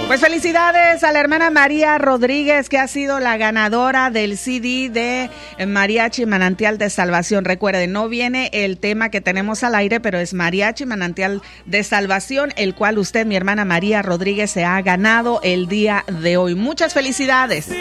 Pues felicidades a la hermana María Rodríguez, que ha sido la ganadora del CD de Mariachi Manantial de Salvación. Recuerden, no viene el tema que tenemos al aire, pero es Mariachi Manantial de Salvación, el cual usted, mi hermana María Rodríguez, se ha ganado el día de hoy. Muchas felicidades.